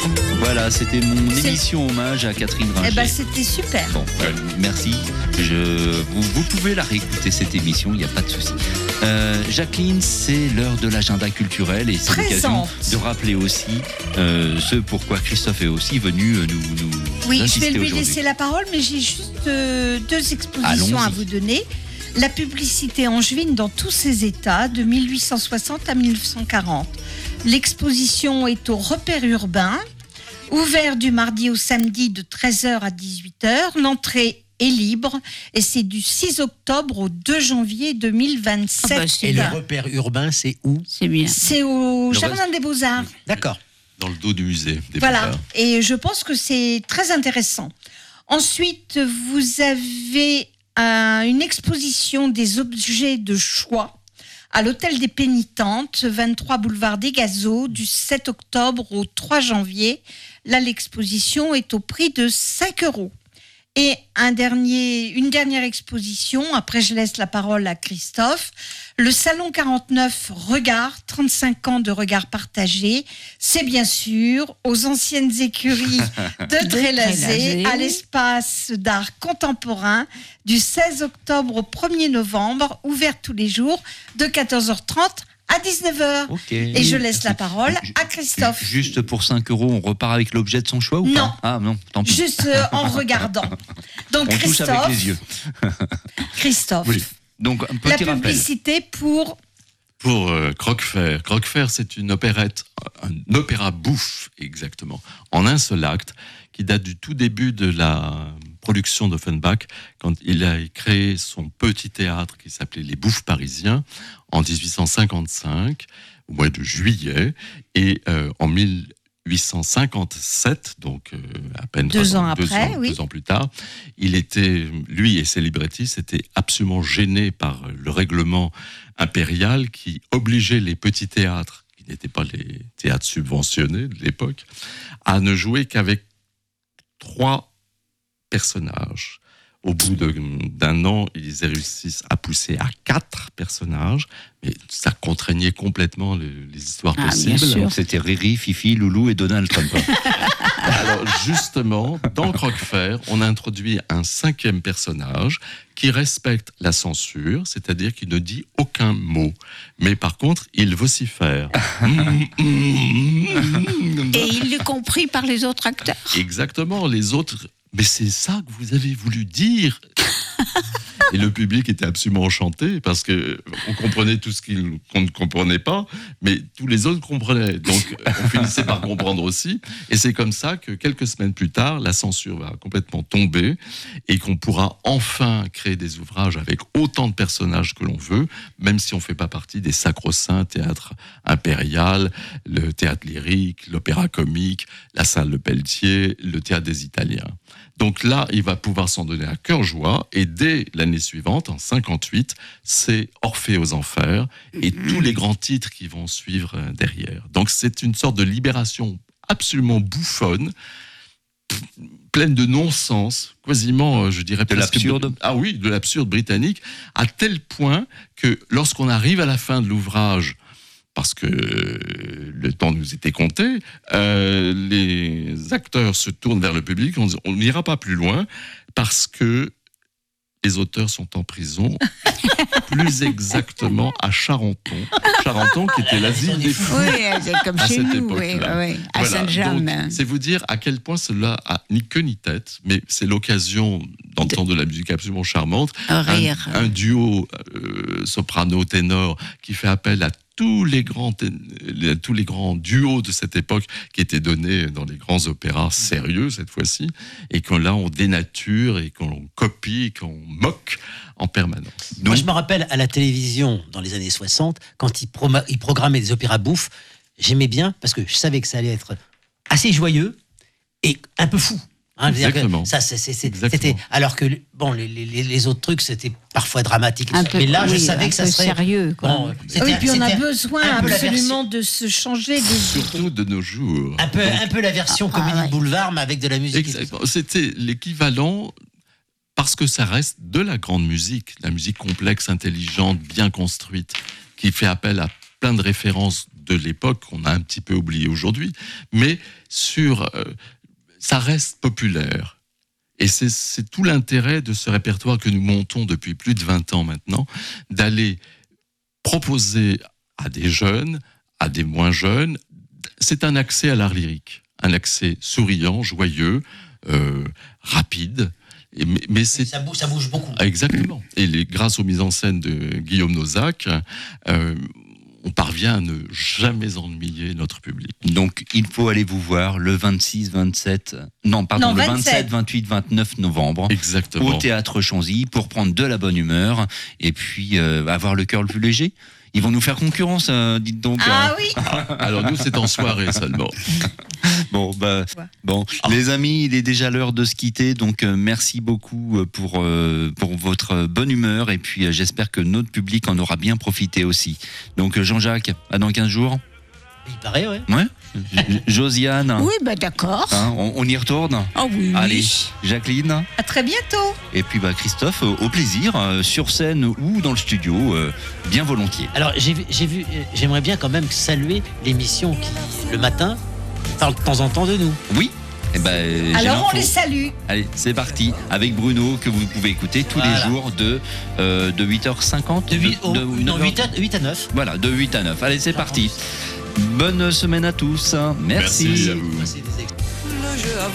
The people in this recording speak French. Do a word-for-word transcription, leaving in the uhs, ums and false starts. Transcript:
Voilà, c'était mon C'est- émission hommage à Catherine Ringer. Eh ben, c'était super. Bon, euh, merci. Je, vous, vous pouvez la réécouter cette émission, il n'y a pas de souci. Euh, Jacqueline, c'est l'heure de l'agenda culturel et c'est l'occasion Présente. de rappeler aussi euh, ce pourquoi Christophe est aussi venu euh, nous, nous Oui, je insister vais lui aujourd'hui. laisser la parole, mais j'ai juste euh, deux expositions Allons-y. à vous donner. La publicité angevine dans tous ses états, de mille huit cent soixante à mille neuf cent quarante. L'exposition est au Repère urbain, ouvert du mardi au samedi de treize heures à dix-huit heures. L'entrée est libre et c'est du six octobre au deux janvier deux mille vingt-sept. Ah bah, c'est Et le bien. repère urbain, c'est où? C'est bien. C'est au Le Jardin des Beaux-Arts. D'accord. Dans le dos du musée des Voilà, Beaux-Arts. et je pense que c'est très intéressant. Ensuite, vous avez un- une exposition des objets de choix à l'Hôtel des Pénitentes, vingt-trois boulevard des Gazeaux, du sept octobre au trois janvier. Là, l'exposition est au prix de cinq euros. Et un dernier, une dernière exposition, après je laisse la parole à Christophe, le Salon quarante-neuf Regard, trente-cinq ans de regard partagé, c'est bien sûr aux anciennes écuries de Trélazé, Trélazé. à l'espace d'art contemporain, du seize octobre au premier novembre, ouvert tous les jours, de quatorze heures trente à dix-neuf heures. Ok. Et je laisse la parole Ju- à Christophe. Juste pour cinq euros, on repart avec l'objet de son choix ou Non. pas? Ah non, tant pis. Juste euh, en regardant. Donc On touche avec Christophe, les yeux. Christophe, Oui. Donc, un la petit rappel. publicité pour Pour euh, Croquefer. Croquefer, c'est une opérette, un opéra bouffe, exactement, en un seul acte, qui date du tout début de la production d'Offenbach, quand il a créé son petit théâtre qui s'appelait Les Bouffes Parisiens, en dix-huit cent cinquante-cinq, au mois de juillet, et euh, en mille huit cent cinquante-sept, donc euh, à peine Deux trois ans après, deux ans, oui. deux ans plus tard, il était, lui et ses librettistes étaient absolument gênés par le règlement impérial qui obligeait les petits théâtres, qui n'étaient pas les théâtres subventionnés de l'époque, à ne jouer qu'avec trois personnages. Au bout de- d'un an, ils réussissent à pousser à quatre personnages, mais ça contraignait complètement le- les histoires Ah, bien possibles. sûr. Donc, c'était Riri, Fifi, Loulou et Donald Trump. Alors justement, dans Croquefer, on a introduit un cinquième personnage qui respecte la censure, c'est-à-dire qu'il ne dit aucun mot. Mais par contre, il vocifère. Et il est compris par les autres acteurs. Exactement, les autres... Mais c'est ça que vous avez voulu dire. Et le public était absolument enchanté parce que on comprenait tout ce qu'il- qu'on ne comprenait pas, mais tous les autres comprenaient. Donc on finissait par comprendre aussi. Et c'est comme ça que quelques semaines plus tard, la censure va complètement tomber et qu'on pourra enfin créer des ouvrages avec autant de personnages que l'on veut, même si on ne fait pas partie des sacro-saints théâtre impérial, le théâtre lyrique, l'opéra comique, la salle Le Pelletier, le théâtre des Italiens. Donc là, il va pouvoir s'en donner à cœur joie. Et dès l'année suivante, en cinquante-huit, c'est Orphée aux Enfers et tous les grands titres qui vont suivre euh, derrière. Donc c'est une sorte de libération absolument bouffonne, pleine de non-sens, quasiment, euh, je dirais, De presque l'absurde. Ah oui, de l'absurde britannique, à tel point que lorsqu'on arrive à la fin de l'ouvrage, parce que le temps nous était compté, euh, les acteurs se tournent vers le public, on dit, on n'ira pas plus loin, parce que les auteurs sont en prison, plus exactement à Charenton. Charenton qui était l'asile des fous. Oui, c'est comme À chez cette nous, oui, époque-là. oui, à Voilà. Saint-James. Donc, c'est vous dire à quel point cela a ni queue ni tête, mais c'est l'occasion d'entendre de la musique absolument charmante. Un rire. Un, un duo euh, soprano-ténor qui fait appel à tous les grands tén- tous les grands duos de cette époque qui étaient donnés dans les grands opéras sérieux cette fois-ci, et qu'on là on dénature et qu'on copie, qu'on moque en permanence. Moi, je me rappelle à la télévision, dans les années soixante, quand ils, proma- ils programmaient des opéras bouffes, j'aimais bien parce que je savais que ça allait être assez joyeux et un peu fou. Hein, je veux dire que Exactement. ça, c'est- c'est- c'est- Exactement. c'était, alors que bon, les, les- les autres trucs, c'était parfois dramatique. Un peu, mais là, je oui, savais un que ça peu serait sérieux, quoi. Bon, c'était- oui, puis on a c'était besoin un peu la absolument de se changer des Surtout de nos jours. Un peu, un peu la version Ah, comédie ouais. de boulevard, mais avec de la musique. et tout ça. Exactement. C'était l'équivalent, parce que ça reste de la grande musique, la musique complexe, intelligente, bien construite, qui fait appel à plein de références de l'époque qu'on a un petit peu oublié aujourd'hui, mais sur, euh, ça reste populaire. Et c'est, c'est tout l'intérêt de ce répertoire que nous montons depuis plus de vingt ans maintenant, d'aller proposer à des jeunes, à des moins jeunes, c'est un accès à l'art lyrique, un accès souriant, joyeux, euh, rapide. Et, mais, mais c'est Ça bouge, ça bouge beaucoup. exactement. Et les, grâce aux mises en scène de Guillaume Nozac, euh, on parvient à ne jamais ennuyer notre public. Donc, il faut aller vous voir le vingt-six, vingt-sept, non, pardon, Non, le vingt-sept. vingt-sept, vingt-huit, vingt-neuf novembre. Exactement. Au Théâtre Chanzy pour prendre de la bonne humeur et puis euh, avoir le cœur le plus léger. Ils vont nous faire concurrence, euh, dites donc. Ah euh. oui. Alors nous, c'est en soirée seulement. Bon, bah, Ouais. bon, les amis, il est déjà l'heure de se quitter, donc euh, merci beaucoup euh, pour euh, pour votre bonne humeur et puis euh, j'espère que notre public en aura bien profité aussi. Donc euh, Jean-Jacques, à dans quinze jours. Il paraît, ouais. Ouais. J- Josiane. Oui, bah d'accord. Hein, on, on y retourne. Ah oui, oui. Allez, Jacqueline. À très bientôt. Et puis bah Christophe, au plaisir, euh, sur scène ou dans le studio, euh, bien volontiers. Alors, j'ai vu, j'ai vu, euh, j'aimerais bien quand même saluer l'émission qui, le matin, parle de temps en temps de nous. Oui. Eh ben, j'ai Alors on l'info. les salue. Allez, c'est parti avec Bruno que vous pouvez écouter tous Voilà. les jours de euh, de huit heures cinquante. De huit, oh, de- non, neuf heures. huit à, huit à neuf. Voilà, de huit à neuf. Allez, c'est parti. Bonne semaine à tous. Merci. Merci à vous. Moi, c'est des ex- Le jeu